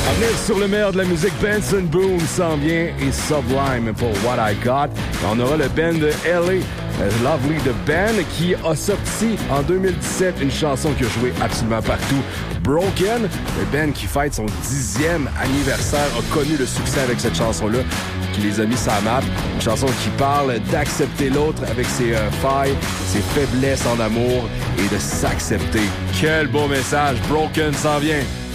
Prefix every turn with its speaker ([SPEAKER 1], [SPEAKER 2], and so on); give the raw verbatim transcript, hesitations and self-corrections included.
[SPEAKER 1] À venir sur le meilleur de la musique, Benson Boone s'en vient et Sublime pour What I Got. Et on aura le band de L A, euh, Lovely the Band, qui a sorti en deux mille dix-sept une chanson qui a joué absolument partout. Broken, le band qui fête son dixième anniversaire, a connu le succès avec cette chanson-là, qui les a mis sur la map. Une chanson qui parle d'accepter l'autre avec ses euh, failles, ses faiblesses en amour et de s'accepter. Quel beau message! Broken s'en vient.